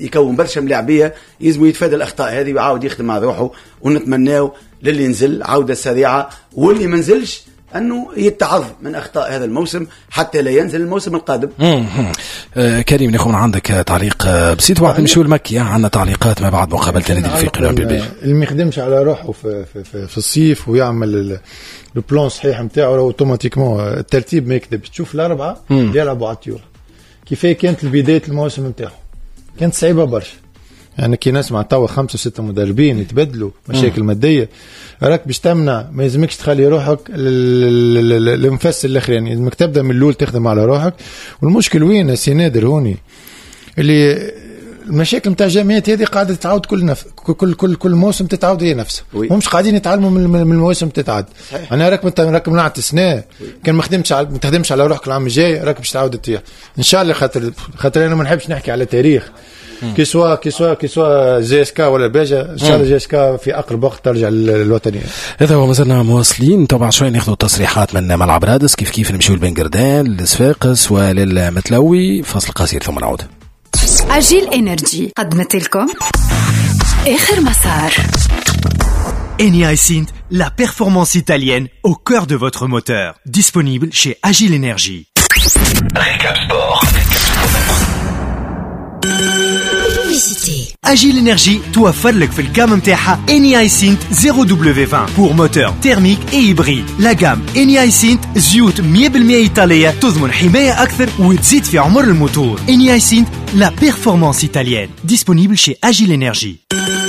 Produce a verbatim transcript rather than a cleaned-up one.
يكون برشا ملاعبيه يلزم يتفادى الاخطاء هذه ويعاود يخدم مع روحه. ونتمناو للي نزل عوده سريعه، واللي ما نزلش أنه يتعظ من أخطاء هذا الموسم حتى لا ينزل الموسم القادم. آه كريم ناخذ من عندك تعليق بسيط واحد مشوا المكي. عندنا تعليقات ما بعد مقابلة النادي الافريقي اللي ما يخدمش على روحه في, في, في, في الصيف ويعمل البلان صحيح نتاعو اوتوماتيكمون الترتيب ما يكذبش. تشوف الأربعة يلعبوا على الطيور كيفاه كانت بداية الموسم نتاعو كانت صعيبة برشا. يعني كي نسمع توا خمسة ستة مدربين يتبدلوا مشاكل مادية راك باش تمنع. ما يلزمكش تخلي روحك للمفسر الاخرين، لازمك تبدا من الاول تخدم على روحك. والمشكل وين سي نادر هوني اللي المشاكل نتاع الجامعات هذه قاعده تتعاود كل نف... كل كل كل موسم تتعاود هي نفسها. همش قاعدين يتعلموا من المواسم تتعاد. انا راك راك منعت سنه كان ما خدمتش على ما تخدمش على روحك العام الجاي راك باش تعاود تطيح ان شاء الله. خاطر خاطر انا ما نحبش نحكي على تاريخ كي سوا كي سوا كي سوا جي اس كا ولا باجا ان شاء الله جي اس كا في اقرب وقت ترجع للوطنيه. هذا هو مازلنا مواصلين. طبعا شوي ناخذ تصريحات من ملعب رادس كيف كيف نمشيو لبنقردان للصفاقس وللمتلوي. فاصل قصير ثم نعود. عجيل انرجي قدمت لكم اخر مسار. Eni Synth, la performance italienne au cœur de votre moteur. Disponible chez Agile Energy. Récap Sport. Agile Energy توفر لك في الجام متاعها Eni Synth zéro W vingt pour moteur thermique et hybride. La gamme Eni Synth زيوت مية بالمية إيطالية تضمن حماية أكثر وتزيد في عمر الموتور. Eni Synth, la performance italienne. Disponible chez Agile Energy.